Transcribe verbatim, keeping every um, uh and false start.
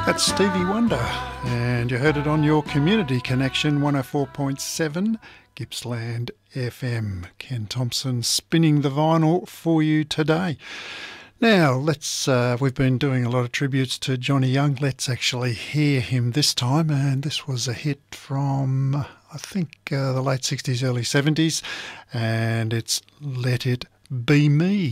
That's Stevie Wonder, and you heard it on your Community Connection one oh four point seven Gippsland F M. Ken Thompson spinning the vinyl for you today. Now, let's, uh, we've been doing a lot of tributes to Johnny Young. Let's actually hear him this time, and this was a hit from, I think, uh, the late sixties, early seventies, and it's Let It Be Me.